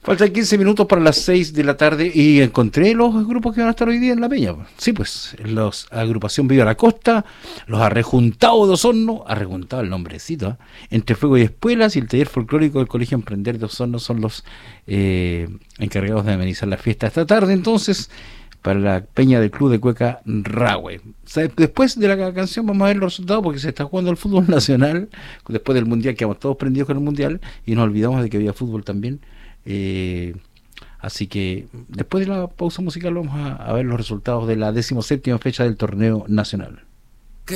Faltan 15 minutos para las 6 de la tarde y encontré los grupos que van a estar hoy día en La Peña. Sí, pues, los Agrupación Viva la Costa, los Arrejuntados de Osorno, Arrejuntado el nombrecito, Entre Fuego y Espuelas y el Taller Folclórico del Colegio Emprender de Osorno son los encargados de amenizar la fiesta esta tarde, entonces, para la Peña del Club de Cueca Rahue. Después de la canción vamos a ver los resultados porque se está jugando el fútbol nacional, después del Mundial, que vamos todos prendidos con el Mundial y nos olvidamos de que había fútbol también. Así que después de la pausa musical vamos a ver los resultados de la 17ª fecha del torneo nacional.